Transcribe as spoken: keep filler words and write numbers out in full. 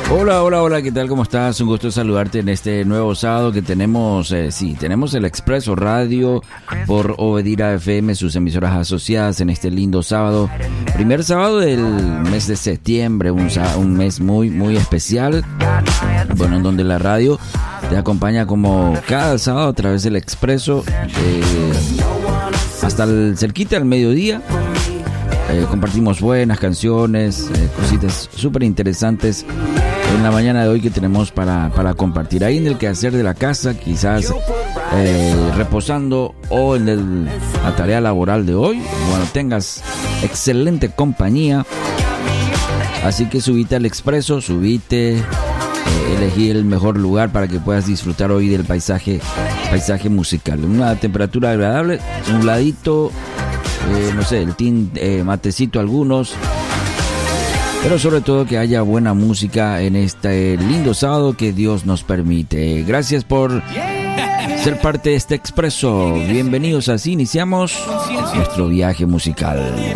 Hola, hola, hola, ¿qué tal? ¿Cómo estás? Un gusto saludarte en este nuevo sábado que tenemos, eh, sí, tenemos el Expreso Radio por Obedira F M, sus emisoras asociadas en este lindo sábado. Primer sábado del mes de septiembre, un, un mes muy, muy especial, bueno, en donde la radio te acompaña como cada sábado a través del Expreso, eh, hasta el cerquita al mediodía. Eh, compartimos buenas canciones, eh, cositas súper interesantes en la mañana de hoy que tenemos para, para compartir ahí en el quehacer de la casa, quizás eh, reposando o en el, la tarea laboral de hoy. Bueno, tengas excelente compañía, así que subite al Expreso, subite, eh, elegí el mejor lugar para que puedas disfrutar hoy del paisaje, paisaje musical. Una temperatura agradable, un ladito, eh, no sé, el tin, eh, matecito algunos, pero sobre todo que haya buena música en este lindo sábado que Dios nos permite. Gracias por ser parte de este Expreso. Bienvenidos, así iniciamos nuestro viaje musical.